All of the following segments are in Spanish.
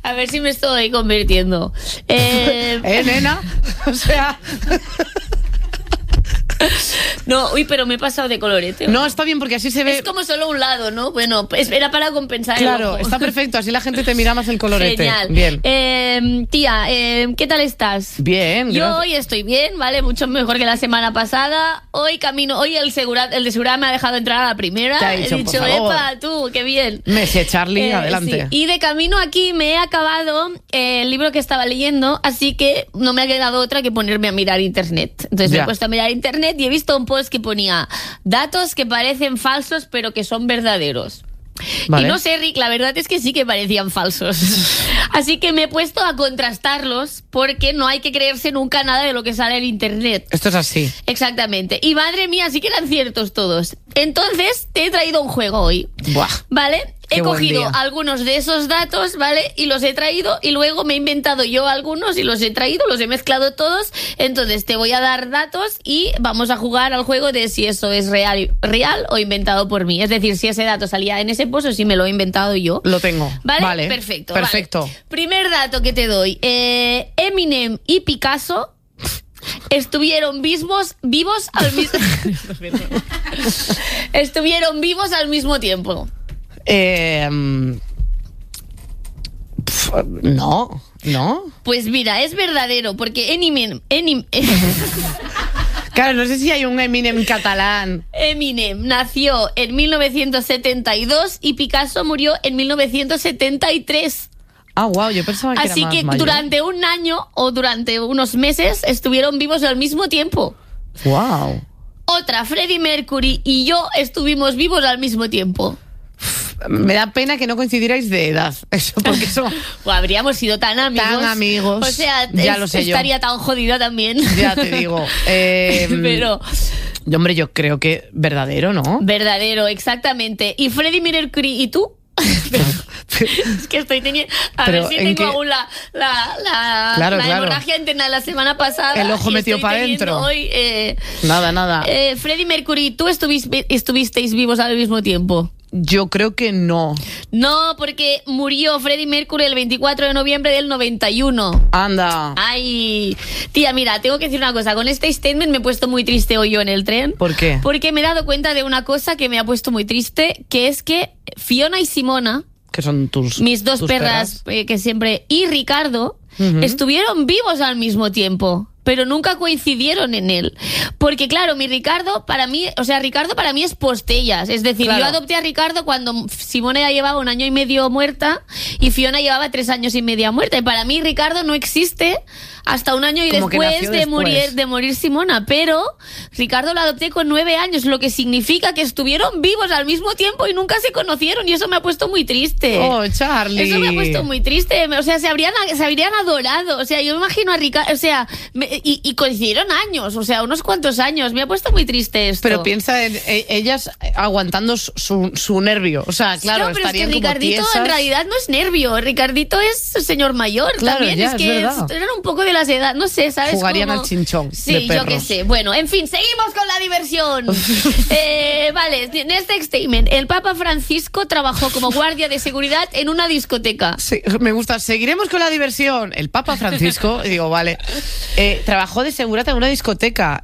A ver si me estoy convirtiendo. Nena? O sea... No, pero me he pasado de colorete. No, está bien porque así se ve... Es como solo un lado, ¿no? Bueno, era para compensar el Claro, ojo. está perfecto, así la gente te mira más el colorete. Genial. Bien. Tía, ¿qué tal estás? Bien. Yo gracias. hoy estoy bien, ¿vale? Mucho mejor que la semana pasada. Hoy el de seguridad me ha dejado entrar a la primera. Te ha dicho, he dicho, por favor. epa, tú, qué bien. Messi, Charlie, adelante. Sí. Y de camino aquí me he acabado el libro que estaba leyendo, así que no me ha quedado otra que ponerme a mirar internet. Entonces me he puesto a mirar internet y he visto un post que ponía datos que parecen falsos pero que son verdaderos. Vale. Y no sé, Rick, la verdad es que sí que parecían falsos. Así que me he puesto a contrastarlos porque no hay que creerse nunca nada de lo que sale en internet. Esto es así. Exactamente. Y madre mía, sí que eran ciertos todos. Entonces, te he traído un juego hoy. Buah. ¿Vale? He Qué buen cogido día. algunos de esos datos, ¿vale? Y los he traído y luego me he inventado yo algunos y los he traído, los he mezclado todos. Entonces te voy a dar datos y vamos a jugar al juego de si eso es real o inventado por mí. Es decir, si ese dato salía en ese post o si me lo he inventado yo. Lo tengo. ¿Vale? Perfecto. Perfecto. Vale. Primer dato que te doy. Eminem y Picasso estuvieron vivos al mismo estuvieron vivos al mismo tiempo. No. Pues mira, es verdadero, porque Claro, no sé si hay un Eminem catalán. Eminem nació en 1972 y Picasso murió en 1973. Ah, wow, yo pensaba que Así era más que mayor. durante un año o durante unos meses estuvieron vivos al mismo tiempo. Wow. Otra, Freddie Mercury y yo estuvimos vivos al mismo tiempo. Me da pena que no coincidierais de edad. Eso, porque eso... Pues habríamos sido tan amigos. Tan amigos. O sea, Ya lo sé yo. estaría tan jodida también. Ya te digo. Pero... Hombre, yo creo que verdadero, ¿no? Verdadero, exactamente. ¿Y Freddie Mercury y tú? Es que estoy teniendo... A Pero, ver si ¿en tengo qué? aún la Claro. hemorragia interna de la semana pasada. El ojo y metido estoy pa' teniendo dentro. Hoy, Nada. Freddie Mercury, ¿tú estuvisteis vivos al mismo tiempo? Yo creo que no. No, porque murió Freddie Mercury el 24 de noviembre del 91. Anda. Ay, tía, mira, tengo que decir una cosa. Con este statement me he puesto muy triste hoy yo en el tren. ¿Por qué? Porque me he dado cuenta de una cosa que me ha puesto muy triste, que es que Fiona y Simona, Que son mis dos perras, que siempre, y Ricardo, estuvieron vivos al mismo tiempo, pero nunca coincidieron en él. Porque claro, Ricardo para mí es postellas. Es decir, Claro. yo adopté a Ricardo cuando Simona ya llevaba 1 año y medio muerta y Fiona llevaba 3 años y medio muerta. Y para mí Ricardo no existe hasta 1 año y Como que después nació de después. morir Simona. Pero Ricardo lo adopté con 9 años, lo que significa que estuvieron vivos al mismo tiempo y nunca se conocieron. Y eso me ha puesto muy triste. Oh, Charlie. Eso me ha puesto muy triste. O sea, se habrían adorado. O sea, yo me imagino a Ricardo. O sea, y coincidieron años. O sea, unos cuantos años. Me ha puesto muy triste esto. Pero piensa en ellas aguantando su nervio. O sea, claro, no, pero es que estarían como Ricardito tiesas. en realidad no es nervio. Ricardito es señor mayor. Claro, también ya, es es que verdad. eran un poco de las edades. No sé, ¿sabes? Jugarían Como- al chinchón Sí, de yo qué perros. sé. Bueno, en fin, seguimos con la diversión. Vale, en este statement, el Papa Francisco trabajó como guardia de seguridad en una discoteca. Sí, me gusta. Seguiremos con la diversión. El Papa Francisco, digo, vale. Trabajó de segurata en una discoteca.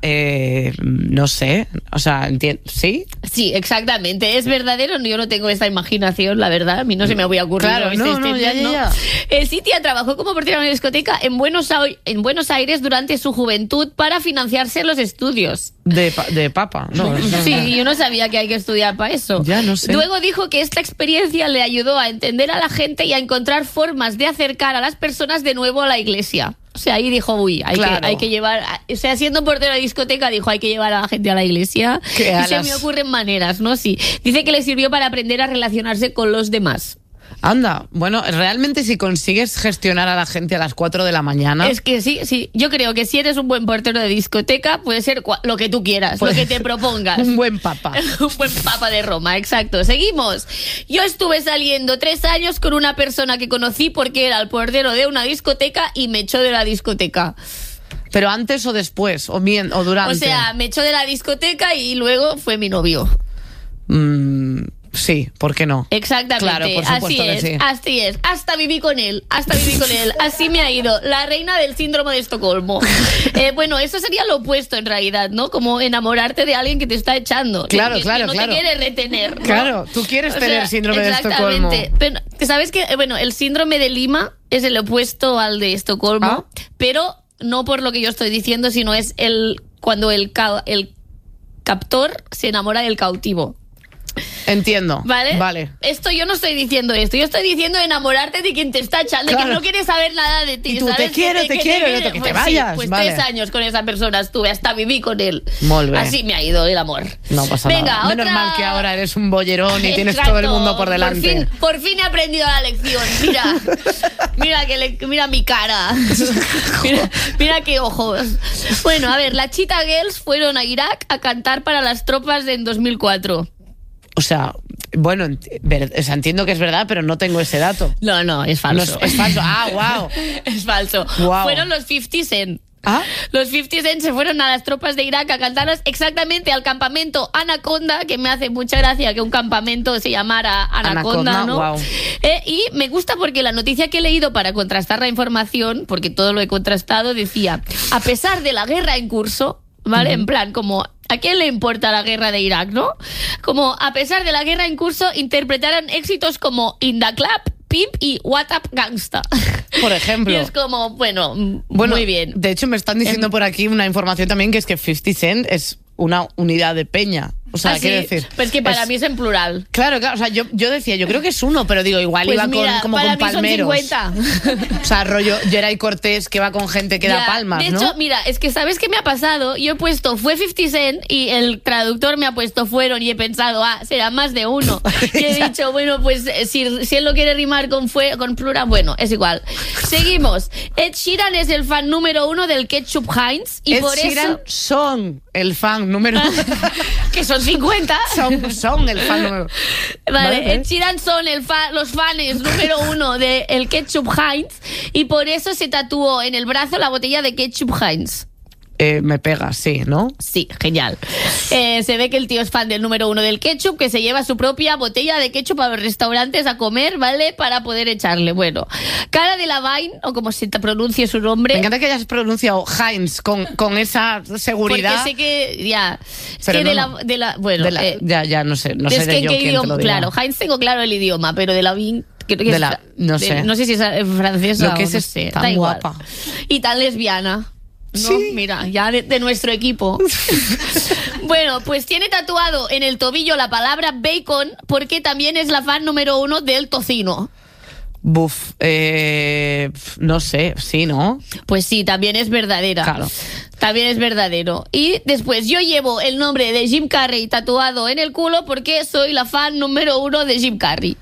No sé. O sea, ¿sí? Sí, exactamente. ¿Es verdadero? Yo no tengo esta imaginación, la verdad. A mí no se me había ocurrido. Claro, este no, statement, ya. Sí, tía, trabajó como portera en una discoteca en Buenos Aires durante su juventud para financiarse los estudios. De Papa. No, Sí, yo no sabía que hay que estudiar para eso. Ya, no sé. Luego dijo que esta experiencia le ayudó a entender a la gente y a encontrar formas de acercar a las personas de nuevo a la iglesia. O sea, ahí dijo, Claro. hay que llevar... O sea, siendo portero de discoteca, dijo, hay que llevar a la gente a la iglesia. Que Y a se las- me ocurren maneras, ¿no? Sí. Dice que le sirvió para aprender a relacionarse con los demás. Anda, bueno, realmente si consigues gestionar a la gente a las 4 de la mañana... Es que sí. Yo creo que si eres un buen portero de discoteca, puede ser lo que tú quieras, lo que te propongas. Un buen papa. Un buen papa de Roma, exacto. Seguimos. Yo estuve saliendo 3 años con una persona que conocí porque era el portero de una discoteca y me echó de la discoteca. Pero antes o después, o durante. O sea, me echó de la discoteca y luego fue mi novio. Sí, ¿por qué no? Exactamente, Claro, por supuesto así es. Hasta viví con él. Así me ha ido. La reina del síndrome de Estocolmo. Bueno, eso sería lo opuesto en realidad, ¿no? Como enamorarte de alguien que te está echando. Claro, que no claro. te quiere retener, ¿no? Claro, tú quieres tener síndrome de Estocolmo. Exactamente. Pero, ¿sabes qué? Bueno, el síndrome de Lima es el opuesto al de Estocolmo, pero no por lo que yo estoy diciendo, sino es cuando el captor se enamora del cautivo. Entiendo. ¿Vale? Yo no estoy diciendo esto. Yo estoy diciendo enamorarte de quien te está echando, de que no quiere saber nada de ti. Y tú, ¿sabes? te quiero, que te vayas. Sí, pues vale. 3 años con esa persona estuve, hasta viví con él. Molt bé. Así me ha ido el amor. No pasa Venga, nada. Menos otra... mal que ahora eres un bollerón y tienes Exacto. todo el mundo por delante. Por fin he aprendido la lección. Mira mi cara. Mira qué ojos. Bueno, a ver, las Cheetah Girls fueron a Irak a cantar para las tropas en 2004. O sea, bueno, entiendo que es verdad, pero no tengo ese dato. No, es falso. No, es falso. Wow. Es falso. Wow. Fueron los 50 Cent. ¿Ah? Los 50 Cent se fueron a las tropas de Irak a cantarlas exactamente al campamento Anaconda, que me hace mucha gracia que un campamento se llamara Anaconda, ¿no? Wow. Y me gusta porque la noticia que he leído para contrastar la información, porque todo lo he contrastado, decía, a pesar de la guerra en curso, ¿vale? En plan, como... ¿A quién le importa la guerra de Irak, no? Como, a pesar de la guerra en curso, interpretaron éxitos como In the Club, Pimp y What Up Gangsta. Por ejemplo. Y es como, bueno, muy bien. De hecho, me están diciendo por aquí una información también que es que 50 Cent es una unidad de peña. O sea, quiero decir... Pues que para mí es en plural. Claro, o sea, yo decía, yo creo que es uno, pero digo, igual pues iba mira, como para con mí palmeros. Son 50. O sea, rollo Geray Cortés que va con gente que da palmas, de ¿no? hecho, mira, es que ¿sabes qué me ha pasado? Yo he puesto fue 50 Cent y el traductor me ha puesto fueron y he pensado, será más de uno. Y he dicho, bueno, pues si él lo quiere rimar con plural, bueno, es igual. Seguimos. Ed Sheeran es el fan número 1 del ketchup Heinz y Ed por Sheeran eso... son el fan número... que son 50. Son el fan número... Vale, Ed Sheeran son los fans número 1 del ketchup Heinz y por eso se tatuó en el brazo la botella de ketchup Heinz. Me pega, sí, ¿no? Sí, genial. Se ve que el tío es fan del número 1 del ketchup, que se lleva su propia botella de ketchup a los restaurantes a comer, ¿vale? Para poder echarle. Bueno, Cara Delevingne, o como se te pronuncie su nombre. Me encanta que hayas pronunciado Heinz con esa seguridad. Porque sé que, ya... Pero que no, bueno... ya, no sé es de que yo quién te lo diga. Claro, Heinz tengo claro el idioma, pero Delevingne... No sé. No sé si es francesa lo que o es no sé. tan Da igual. guapa. Y tan lesbiana. ¿No? Sí. Mira, ya de nuestro equipo. Bueno, pues tiene tatuado en el tobillo la palabra bacon porque también es la fan número 1 del tocino. Buf, no sé, sí, ¿no? Pues sí, también es verdadera. Claro. También es verdadero. Y después yo llevo el nombre de Jim Carrey tatuado en el culo porque soy la fan número 1 de Jim Carrey.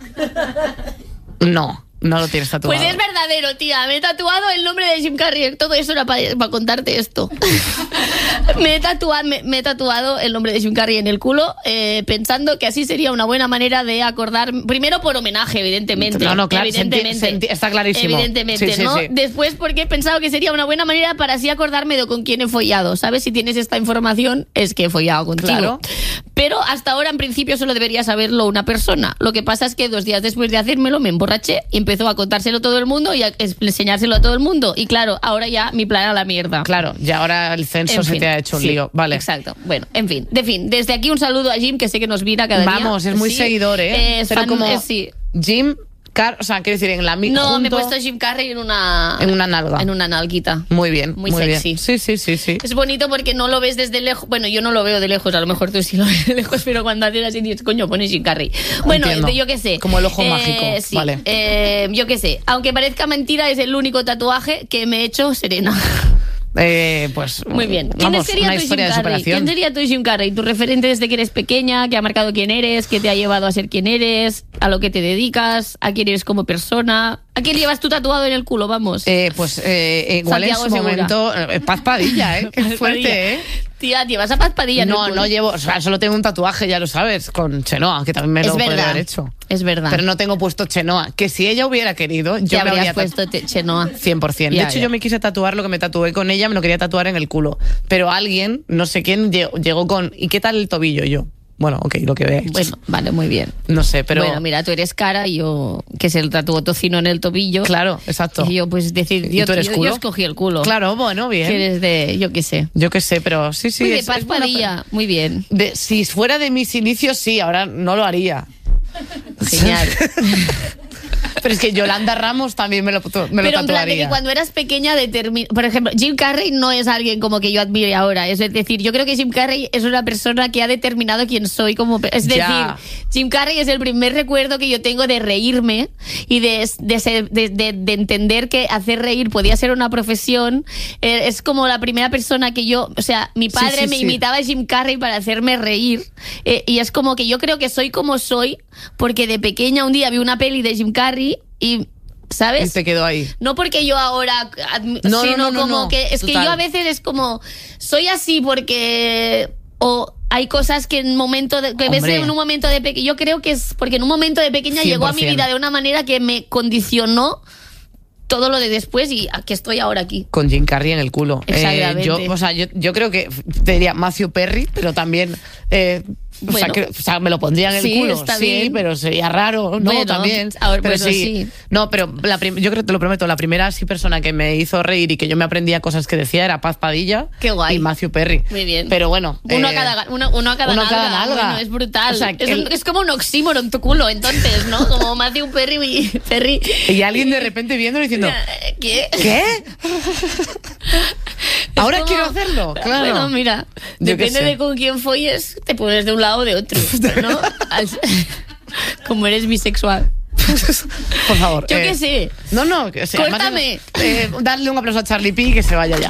No lo tienes tatuado. Pues es verdadero, tía. Me he tatuado el nombre de Jim Carrey. Todo eso era para contarte esto. me he tatuado el nombre de Jim Carrey en el culo, pensando que así sería una buena manera de acordar. Primero por homenaje, evidentemente. No, claro, evidentemente. está clarísimo. Evidentemente, sí, ¿no? Sí. Después porque he pensado que sería una buena manera para así acordarme de con quién he follado. ¿Sabes? Si tienes esta información, es que he follado contigo. Claro. Pero hasta ahora, en principio, solo debería saberlo una persona. Lo que pasa es que 2 días después de hacérmelo me emborraché y empezó a contárselo todo el mundo y a enseñárselo a todo el mundo. Y claro, ahora ya mi plan a la mierda. Claro, y ahora el censo se te ha hecho un lío. Vale. Exacto. Bueno, en fin. Desde aquí un saludo a Jim, que sé que nos mira cada día. Vamos, es muy seguidor, ¿eh? Es pero fan, como sí. Jim... o sea, quiero decir, en la No, junto, me he puesto Jim Carrey en una nalga. En una nalguita. Muy bien. Muy sexy. Bien. Sí. Es bonito porque no lo ves desde lejos. Bueno, yo no lo veo de lejos, a lo mejor tú sí lo ves de lejos, pero cuando haces así dices, coño, pones Jim Carrey. Bueno, Entiendo. yo qué sé. Como el ojo mágico. Sí. Vale. Yo qué sé. Aunque parezca mentira, es el único tatuaje que me he hecho Serena. Pues muy bien. Vamos, sería una tu historia Jim de Carrey? superación. ¿Quién sería tu Jim Carrey? Tu referente desde que eres pequeña, que ha marcado quién eres, que te ha llevado a ser quien eres, a lo que te dedicas, a quién eres como persona. ¿A quién llevas tú tatuado en el culo? Vamos. Igual en Santiago su Segura. momento Paz Padilla, qué fuerte, ¿eh? Tía, llevas a Paz Padilla en el culo. No llevo, o sea, solo tengo un tatuaje, ya lo sabes, con Chenoa, que también me lo podría haber hecho. Es verdad. Pero no tengo puesto Chenoa, que si ella hubiera querido, yo te me habría habrías puesto Chenoa. 100%. De hecho, yo me quise tatuar lo que me tatué con ella, me lo quería tatuar en el culo. Pero alguien, no sé quién, llegó con, ¿y qué tal el tobillo? Yo, Bueno, ok, lo que veáis. Bueno, vale, muy bien. No sé, pero... Bueno, mira, tú eres cara y yo, que se le tatuó tocino en el tobillo. Claro, exacto. Y yo, pues, decir, ¿Y tú eres culo? yo escogí el culo. Claro, bueno, bien. Que eres de, yo qué sé. Yo qué sé, pero sí. Muy de es Paz buena Padilla, muy bien. si fuera de mis inicios, sí, ahora no lo haría. Genial. Pero es que Yolanda Ramos también me lo Pero en plan de tatuaría. que cuando eras pequeña por ejemplo, Jim Carrey no es alguien como que yo admire ahora. Es decir, yo creo que Jim Carrey es una persona que ha determinado quién soy como... Es decir, Jim Carrey es el primer recuerdo que yo tengo de reírme y de entender que hacer reír podía ser una profesión. Es como la primera persona que yo... O sea, mi padre me imitaba a Jim Carrey para hacerme reír. Y es como que yo creo que soy como soy porque de pequeña un día vi una peli de Jim Carrey y, ¿sabes? Y te quedó ahí. No porque yo ahora, sino como que es total. que yo a veces es como soy así porque hay cosas que en momento que ves en un momento de pequeña, yo creo que es porque en un momento de pequeña 100%. llegó a mi vida de una manera que me condicionó todo lo de después y aquí estoy ahora aquí. Con Jim Carrey en el culo. Exactamente. Yo creo que te diría Matthew Perry, pero también... Bueno, o sea, me lo pondría en el culo. Está sí, bien. Pero sería raro, ¿no? Bueno, También. ahora, pero bueno, sí. No, pero yo creo que te lo prometo, la primera persona que me hizo reír y que yo me aprendía cosas que decía era Paz Padilla. Qué guay. Y Matthew Perry. Muy bien. Pero bueno. Uno a cada nalga. Bueno, es brutal. O sea, es como un oxímoron tu culo, entonces, ¿no? Como Matthew Perry y alguien de repente viendo y diciendo... ¿Qué? Ahora como... quiero hacerlo, claro. Bueno, mira, Yo depende qué sé. de con quién folles, te pones de un lado o de otro, ¿no? Como eres bisexual. Por favor. Yo qué sé. No, Córtame. Darle un aplauso a Charlie P y que se vaya ya.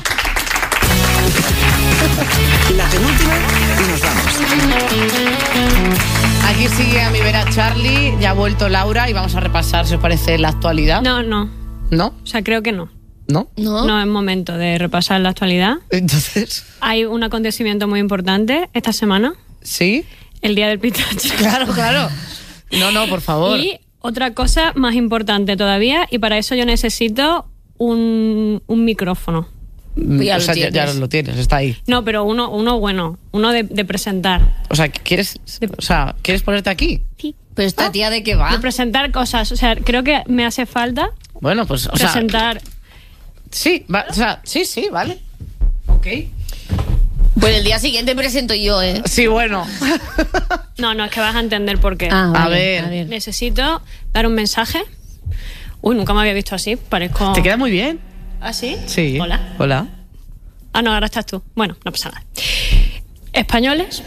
La penúltima y nos vamos. Aquí sigue a mi vera Charlie, ya ha vuelto Laura y vamos a repasar, si os parece, la actualidad. No. ¿No? O sea, creo que no. ¿No? No es momento de repasar la actualidad. Entonces, Hay un acontecimiento muy importante esta semana, ¿sí? el Día del Pistacho. Claro. No, por favor. Y otra cosa más importante todavía, y para eso yo necesito un micrófono. Ya o lo sea, tienes. ya lo tienes, está ahí. No, pero uno bueno, uno de presentar. O sea, ¿quieres ponerte aquí? Sí. Pero esta tía de qué va. De presentar cosas. O sea, creo que me hace falta Bueno, pues, o sea, presentar. sí, sí, vale. Ok. Pues el día siguiente presento yo, ¿eh? Sí, bueno. No, es que vas a entender por qué. A ver. Necesito dar un mensaje. Uy, nunca me había visto así. Parezco... ¿Te queda muy bien? ¿Ah, sí? Sí. Hola. Ah, no, ahora estás tú. Bueno, no pasa nada. Españoles.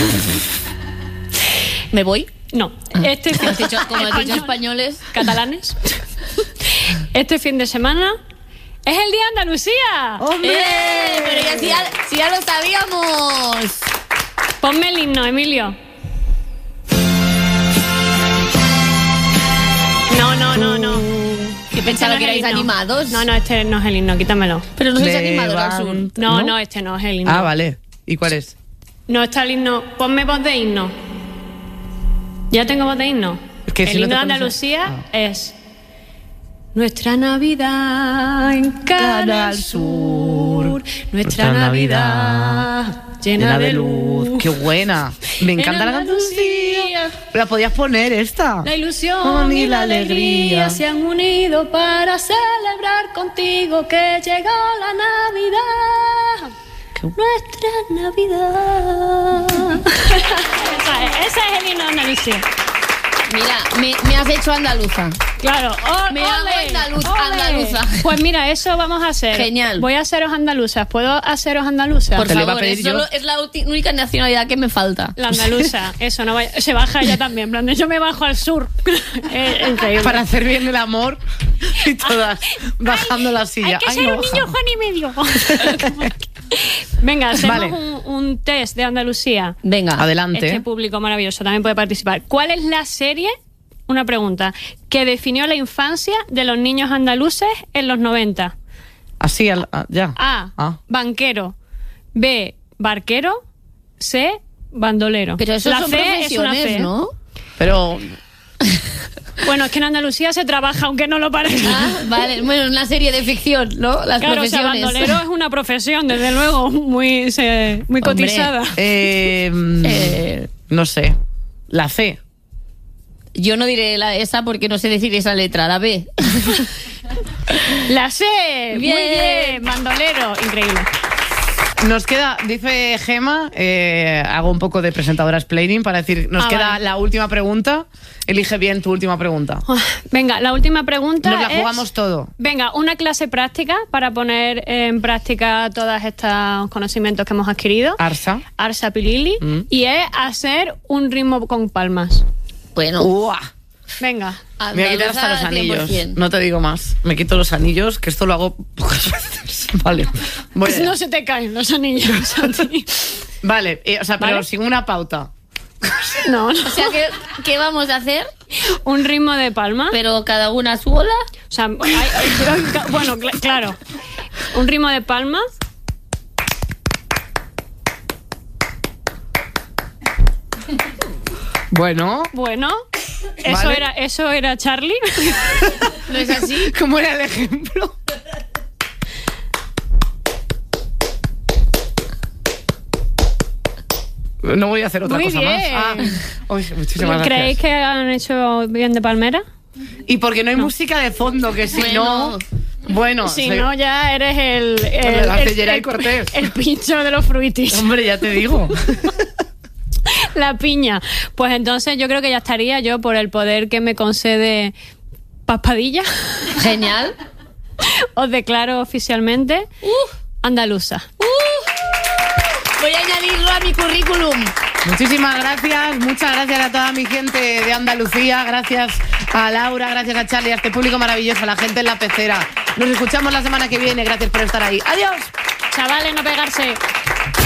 ¿Me voy? No. Como has dicho españoles. Catalanes. Este fin de semana es el Día de Andalucía. ¡Hombre! Pero si ya lo sabíamos. Ponme el himno, Emilio. No. Que pensaba Este que no es erais el himno. animados. No, este no es el himno, quítamelo. Pero no sois animados al sur. No, este no es el himno. Ah, vale. ¿Y cuál es? No está el himno. Ponme voz de himno. ¿Ya tengo voz de himno? Es que el si no himno te de pones- Andalucía es Nuestra Navidad en Canal Sur. Nuestra Navidad llena de luz. ¡Qué buena! Me encanta la canción. La podías poner esta. La ilusión y la alegría se han unido para celebrar contigo que llegó la Navidad. Nuestra Navidad. Ese es el himno de Andalucía. Mira, me has hecho andaluza. Claro. Me hago andaluza. Pues mira, eso vamos a hacer. Genial. Voy a haceros andaluzas. ¿Puedo haceros andaluzas? Por Te lo iba a favor, pedir yo. es la única nacionalidad que me falta. La andaluza. Eso, no vaya. Se baja ella también. En plan, de yo me bajo al sur. Increíble. Para hacer bien el amor y todas bajando la silla. Hay que Ay, ser no, un niño baja. Juan y medio. Venga, hacemos Vale. un test de Andalucía. Venga. Adelante. Este público maravilloso también puede participar. ¿Cuál es la serie, una pregunta, que definió la infancia de los niños andaluces en los 90? Así, ya. A. Banquero. B. Barquero. C. Bandolero. Pero eso la son C es una profesiones, C. ¿no? Pero Bueno, es que en Andalucía se trabaja, aunque no lo parezca. Ah, vale. Bueno, es una serie de ficción, ¿no? Las Claro, o sea, profesiones. bandolero es una profesión, desde luego, muy Hombre, cotizada. No sé. La C. Yo no diré esa porque no sé decir esa letra, la B. La C. Muy Bien. bien, bandolero. Increíble. Nos queda, dice Gema, hago un poco de presentadora explaining para decir, nos queda vale. la última pregunta. Elige bien tu última pregunta. Venga, la última pregunta Nos la es- jugamos todo. Venga, una clase práctica para poner en práctica todos estos conocimientos que hemos adquirido. Arsa. Arsa Pilili. Mm. Y es hacer un ritmo con palmas. Bueno, ¡Uah! Venga. Me voy a quitar hasta los andaluza, anillos. 100%. No te digo más. Me quito los anillos, que esto lo hago pocas veces. Vale. Voy allá. No se te caen los anillos a ti. Vale, o sea, pero ¿Vale? sin una pauta. No, no. O sea, ¿qué vamos a hacer? Un ritmo de palmas. Pero cada una a su bola. O sea, bueno, claro. Un ritmo de palmas. Bueno, Bueno, Vale. eso era Charlie. ¿No es así? ¿cómo era el ejemplo? No voy a hacer otra Muy cosa bien. más. Uy, muchísimas ¿Creéis gracias. que han hecho bien de palmera? Y porque no hay música de fondo, que si no... Bueno, Si soy- no, ya eres La Celleray Cortés. el pincho de los fruitis. Hombre, ya te digo. La piña. Pues entonces yo creo que ya estaría yo por el poder que me concede Paspadilla. Genial. Os declaro oficialmente andaluza. Voy a añadirlo a mi currículum. Muchísimas gracias, muchas gracias a toda mi gente de Andalucía, gracias a Laura, gracias a Charlie, a este público maravilloso, a la gente en la pecera. Nos escuchamos la semana que viene, gracias por estar ahí. ¡Adiós! Chavales, no pegarse.